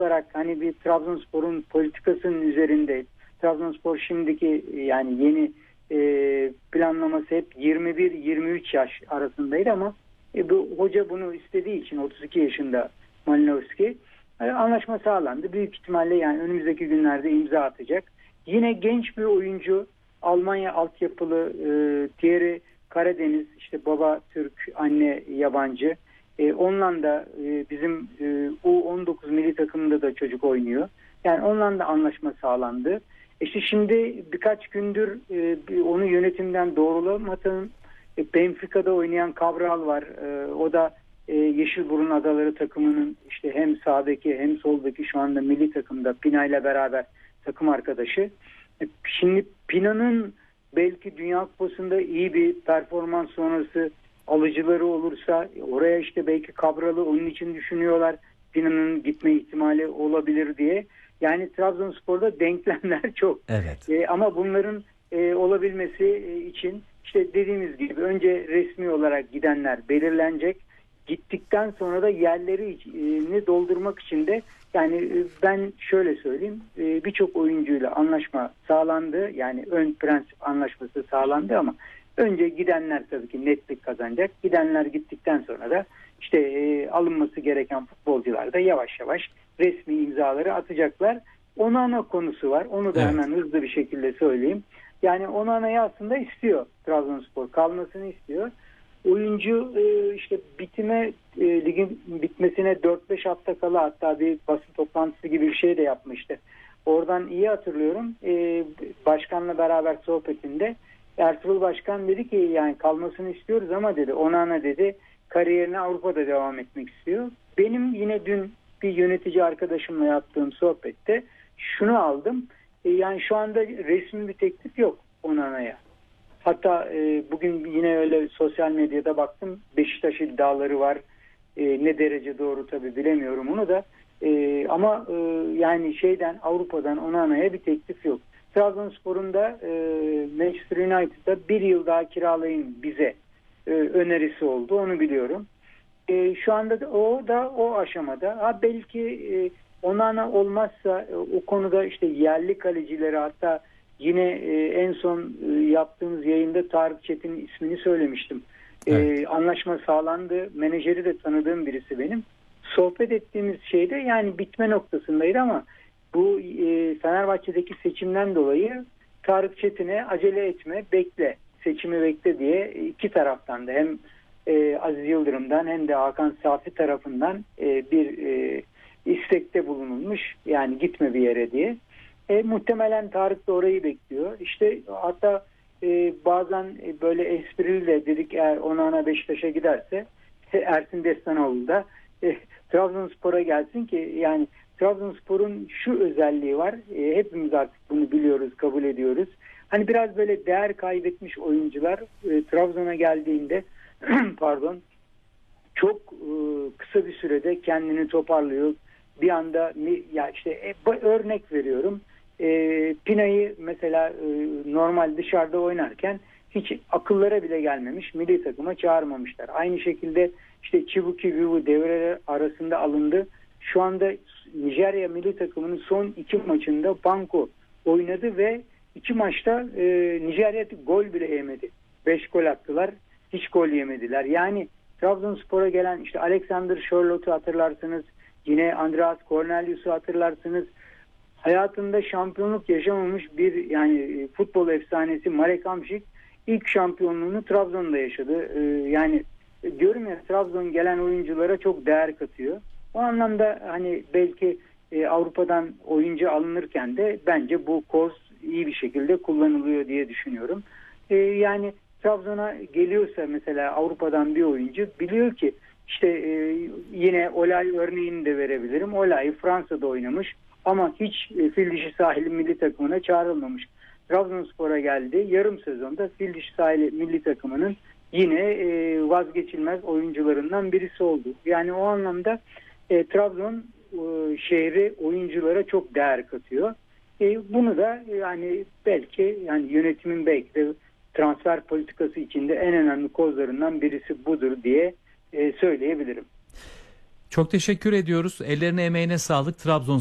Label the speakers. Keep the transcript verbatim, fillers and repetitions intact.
Speaker 1: olarak hani bir Trabzonspor'un politikasının üzerinde, Trabzonspor şimdiki yani yeni e, planlaması hep yirmi bir yirmi üç yaş arasındaydı ama e, bu hoca bunu istediği için otuz iki yaşında Malinovski e, anlaşma sağlandı. Büyük ihtimalle yani önümüzdeki günlerde imza atacak. Yine genç bir oyuncu, Almanya altyapılı e, Thierry Karadeniz, işte baba Türk, anne yabancı. E, onunla da e, bizim e, U on dokuz milli takımında da çocuk oynuyor. Yani onunla da anlaşma sağlandı. İşte şimdi birkaç gündür e, onu yönetimden doğrulamadım. E, Benfica'da oynayan Cabral var. E, o da e, Yeşilburun Adaları takımının işte hem sağdaki hem soldaki şu anda milli takımda Pina ile beraber takım arkadaşı. E, şimdi Pina'nın belki Dünya Kupası'nda iyi bir performans sonrası alıcıları olursa oraya işte belki Cabral'ı onun için düşünüyorlar. Pina'nın gitme ihtimali olabilir diye. Yani Trabzonspor'da denklemler çok.
Speaker 2: Evet.
Speaker 1: E, ama bunların e, olabilmesi e, için işte dediğimiz gibi önce resmi olarak gidenler belirlenecek. Gittikten sonra da yerlerini doldurmak için de yani e, ben şöyle söyleyeyim, e, birçok oyuncuyla anlaşma sağlandı. Yani ön prensip anlaşması sağlandı ama önce gidenler tabii ki netlik kazanacak. Gidenler gittikten sonra da işte e, alınması gereken futbolcular da yavaş yavaş resmi imzaları atacaklar. Onana konusu var. Onu da
Speaker 2: Evet.
Speaker 1: hemen hızlı bir şekilde söyleyeyim. Yani Onana'yı aslında istiyor Trabzonspor. Kalmasını istiyor. Oyuncu e, işte bitime e, ligin bitmesine dört beş hafta kala hatta bir basın toplantısı gibi bir şey de yapmıştı. Oradan iyi hatırlıyorum. E, başkanla beraber sohbetinde Ertuğrul Başkan dedi ki yani kalmasını istiyoruz ama dedi Onana dedi kariyerine Avrupa'da devam etmek istiyor. Benim yine dün bir yönetici arkadaşımla yaptığım sohbette şunu aldım. E, yani şu anda resmi bir teklif yok Onana'ya. Hatta e, bugün yine öyle sosyal medyada baktım. Beşiktaş iddiaları var. E, ne derece doğru tabii bilemiyorum onu da. E, ama e, yani şeyden Avrupa'dan Onana'ya bir teklif yok. Trabzonspor'un da e, Manchester United'da bir yıl daha kiralayın bize e, önerisi oldu. Onu biliyorum. E, şu anda da, o da o aşamada. Ha, belki e, Onana olmazsa e, o konuda işte yerli kalecileri hatta yine e, en son e, yaptığımız yayında Tarık Çetin'in ismini söylemiştim.
Speaker 2: Evet.
Speaker 1: E, anlaşma sağlandı. Menajeri de tanıdığım birisi benim. Sohbet ettiğimiz şeyde yani bitme noktasındaydı ama bu e, Fenerbahçe'deki seçimden dolayı Tarık Çetin'e acele etme, bekle, seçimi bekle diye iki taraftan da hem e, Aziz Yıldırım'dan hem de Hakan Safi tarafından e, bir e, istekte bulunulmuş. Yani gitme bir yere diye. E, muhtemelen Tarık da orayı bekliyor. İşte hatta e, bazen e, böyle espriyle dedik eğer Onana Beşiktaş'a giderse Ersin Destanoğlu da e, Trabzonspor'a gelsin ki yani Trabzonspor'un şu özelliği var. E, hepimiz artık bunu biliyoruz, kabul ediyoruz. Hani biraz böyle değer kaybetmiş oyuncular e, Trabzon'a geldiğinde pardon çok e, kısa bir sürede kendini toparlıyor. Bir anda ya işte e, örnek veriyorum. E, Pina'yı mesela e, normal dışarıda oynarken hiç akıllara bile gelmemiş. Milli takıma çağırmamışlar. Aynı şekilde işte Chibuki Vivu devre arasında alındı. Şu anda Nijerya milli takımının son iki maçında banko oynadı ve iki maçta e, Nijerya gol bile yemedi. Beş gol attılar. Hiç gol yemediler. Yani Trabzonspor'a gelen işte Alexander Sherlock'u hatırlarsınız. Yine Andreas Cornelius'u hatırlarsınız. Hayatında şampiyonluk yaşamamış bir yani futbol efsanesi Marek Hamšík ilk şampiyonluğunu Trabzon'da yaşadı. Ee, yani diyorum ya Trabzon gelen oyunculara çok değer katıyor. O anlamda hani belki e, Avrupa'dan oyuncu alınırken de bence bu koz iyi bir şekilde kullanılıyor diye düşünüyorum. Ee, yani Trabzon'a geliyorsa mesela Avrupa'dan bir oyuncu biliyor ki işte e, yine Olay örneğini de verebilirim. Olay Fransa'da oynamış ama hiç e, Fildişi Sahili milli takımına çağrılmamış. Trabzonspor'a geldi. Yarım sezonda Fildişi Sahili milli takımının yine e, vazgeçilmez oyuncularından birisi oldu. Yani o anlamda e, Trabzon e, şehri oyunculara çok değer katıyor. E, bunu da yani belki yani yönetimin belki de transfer politikası içinde en önemli kozlarından birisi budur diye e, söyleyebilirim.
Speaker 2: Çok teşekkür ediyoruz. Ellerine emeğine sağlık. Trabzon